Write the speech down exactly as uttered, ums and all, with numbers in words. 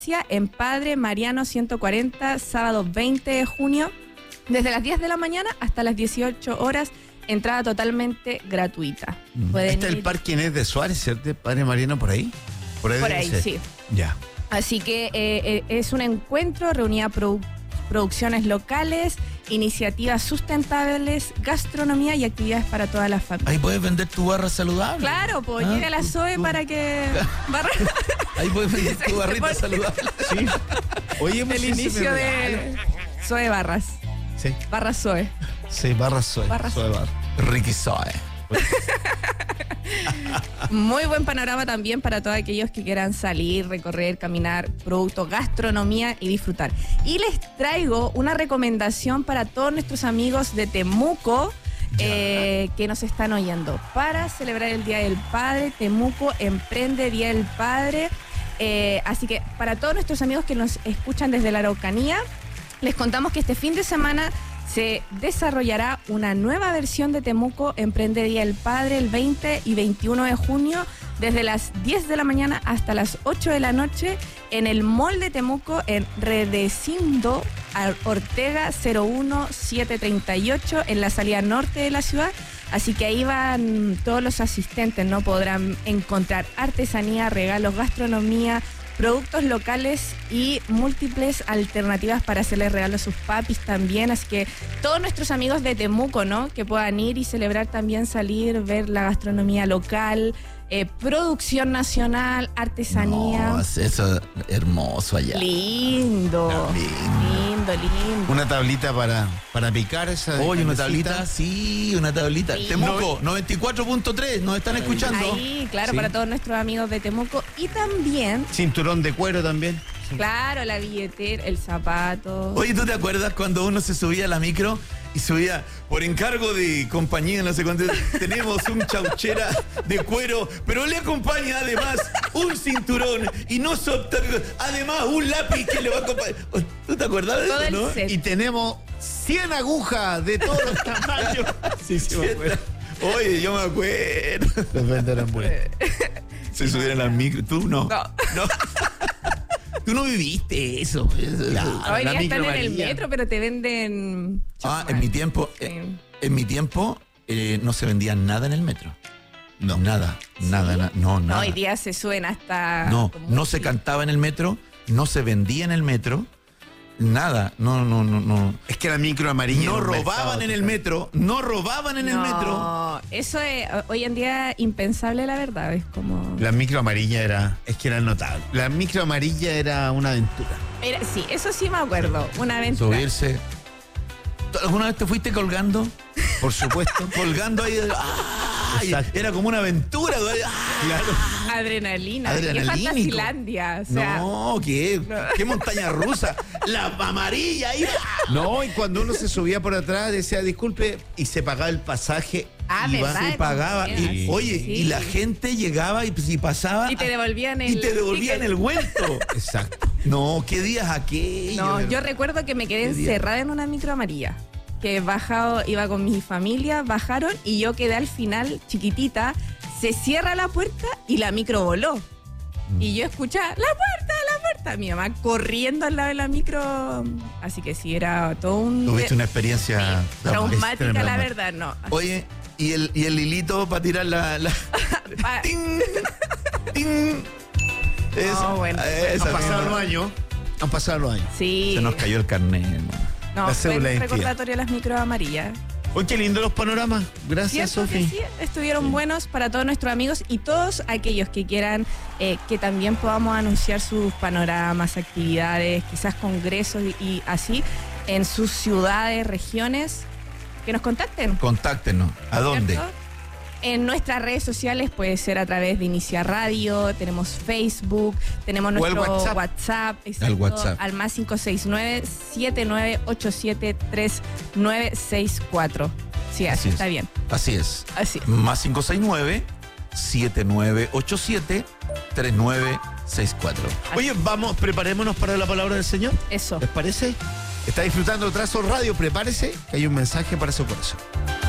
en Padre Mariano ciento cuarenta, sábado veinte de junio, desde las diez de la mañana hasta las dieciocho horas, entrada totalmente gratuita. Pueden este es el parque Inés de Suárez, ¿cierto? Padre Mariano, por ahí. Por ahí, por ahí sí. Ya. Así que eh, eh, es un encuentro, reunía produ producciones locales, iniciativas sustentables, gastronomía y actividades para todas las familias. Ahí puedes vender tu barra saludable. Claro, pues ah, llega la Zoe tú, para que... Barra... Ahí puedes vender tu barrita pone... saludable. Sí. Oye, el inicio de Zoe Barras. Sí. Barras Zoe. Sí, Barras Zoe. Barras Zoe Bar. Ricky Zoe. Muy buen panorama también para todos aquellos que quieran salir, recorrer, caminar, productos, gastronomía y disfrutar. Y les traigo una recomendación para todos nuestros amigos de Temuco eh, que nos están oyendo. Para celebrar el Día del Padre, Temuco emprende Día del Padre. Eh, así que para todos nuestros amigos que nos escuchan desde la Araucanía, les contamos que este fin de semana se desarrollará una nueva versión de Temuco Emprende Día del Padre el veinte y veintiuno de junio desde las diez de la mañana hasta las ocho de la noche en el Mall de Temuco en Redecindo Ortega cero uno siete treinta y ocho en la salida norte de la ciudad. Así que ahí van todos los asistentes, ¿no? Podrán encontrar artesanía, regalos, gastronomía, productos locales y múltiples alternativas para hacerle regalo a sus papis también. Así que todos nuestros amigos de Temuco, ¿no? Que puedan ir y celebrar también, salir, ver la gastronomía local, eh, producción nacional, artesanía. No, eso es hermoso allá. Lindo. Lindo, lindo. Una tablita para, para picar esa. Oye, una tablita, sí, una tablita. Sí. Temuco, noventa y cuatro punto tres, nos están escuchando. Ahí, claro, sí. Para todos nuestros amigos de Temuco. Y también... Cinturón de cuero también. Claro, la billetera, el zapato. Oye, ¿tú te acuerdas cuando uno se subía a la micro y subía por encargo de compañía, no sé cuánto, tenemos un chauchera de cuero, pero le acompaña además un cinturón y no so, además un lápiz que le va a acompañar? ¿Tú te acuerdas de Todo eso, no? el set. Y tenemos cien agujas de todos los tamaños. Sí, sí, me acuerdo. Oye, yo me acuerdo. Los venderán buenos. Se subieron a la micro. ¿Tú no? No. No. Tú no viviste eso. Claro. Hoy la día están en el micro metro, pero te venden... Ah, en mi tiempo, Sí. eh, en mi tiempo eh, no se vendía nada en el metro. No. Nada, nada, ¿Sí? na- no, No, nada. hoy día se suben hasta... No, como no un se kilo. cantaba en el metro, no se vendía en el metro, nada, no, no, no, no. Es que la micro amarilla. No era un robaban mercado en el total. metro, no robaban en el No, metro. eso es hoy en día impensable, la verdad. Es como... La micro amarilla era. Es que era notable. La micro amarilla era una aventura. Era- sí, eso sí me acuerdo. Una aventura. Subirse. ¿Tú ¿Alguna vez te fuiste colgando? Por supuesto. Colgando ahí. ¡Ay! Exacto. Era como una aventura. ¡Ah! Claro. Adrenalina. Adrenalínico. Y Fantasilandia. O sea, No, ¿qué? ¿Qué montaña rusa? La amarilla ahí. No, y cuando uno se subía por atrás decía, disculpe, y se pagaba el pasaje. Ah, iba, ¿verdad? Se pagaba. Y, Sí. oye, Sí. y la gente llegaba y, pues, y pasaba. Y te devolvían el Y te devolvían ticket. el vuelto. Exacto. No, ¿qué días aquellos? No, yo recuerdo que me quedé ¿Qué día? encerrada en una micro amarilla. Que bajado, iba con mi familia, bajaron y yo quedé al final chiquitita. Se cierra la puerta y la micro voló. Mm. Y yo escuchaba, ¡la puerta, la puerta! Mi mamá corriendo al lado de la micro. Así que sí, era todo un... Tuviste una experiencia traumática, extrema. la verdad, no. Oye, ¿y el, y el hilito para tirar la... la... Pa- ¡Ting! ¡Ting! Esa- bueno. esa Han pasado misma. los años. Han pasado los años. Sí. Se nos cayó el carnet, hermano. No, la fue cédula de un identidad. recordatorio de las micro amarillas. Oye, qué lindo los panoramas. Gracias, Cierto que Sofi. sí, estuvieron buenos para todos nuestros amigos y todos aquellos que quieran eh, que también podamos anunciar sus panoramas, actividades, quizás congresos y, y así en sus ciudades, regiones, que nos contacten. Contáctenos. ¿A dónde? ¿Cierto? En nuestras redes sociales puede ser a través de Inicia Radio, tenemos Facebook, tenemos O el nuestro WhatsApp. WhatsApp, exacto, Al WhatsApp. al más cinco seis nueve, siete nueve ocho siete, tres nueve seis cuatro. Sí, así, Así es. está bien. Así es. Así. Más cinco seis nueve, siete nueve ocho siete, tres nueve seis cuatro. Oye, vamos, preparémonos para la palabra del Señor. Eso. ¿Les parece? Está disfrutando Trazo Radio, prepárese, que hay un mensaje para su corazón.